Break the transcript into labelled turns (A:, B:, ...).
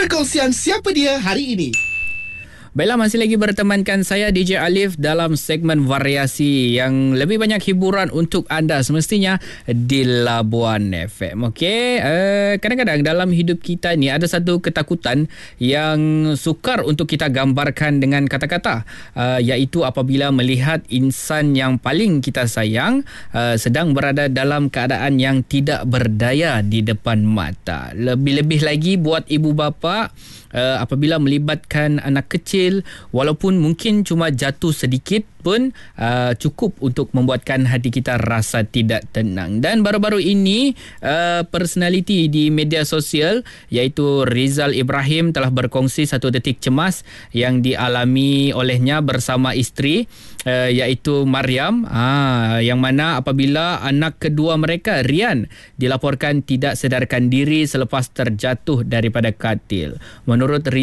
A: perkongsian siapa dia hari ini.
B: Baiklah, masih lagi bertemankan saya DJ Alif dalam segmen variasi yang lebih banyak hiburan untuk anda semestinya di Labuan FM. Okey, kadang-kadang dalam hidup kita ni ada satu ketakutan yang sukar untuk kita gambarkan dengan kata-kata, iaitu apabila melihat insan yang paling kita sayang sedang berada dalam keadaan yang tidak berdaya di depan mata. Lebih-lebih lagi buat ibu bapa apabila melibatkan anak kecil, walaupun mungkin cuma jatuh sedikit pun cukup untuk membuatkan hati kita rasa tidak tenang. Dan baru-baru ini personaliti di media sosial iaitu Rizal Ibrahim telah berkongsi satu detik cemas yang dialami olehnya bersama isteri iaitu Mariam, yang mana apabila anak kedua mereka Rian dilaporkan tidak sedarkan diri selepas terjatuh daripada katil. Menurut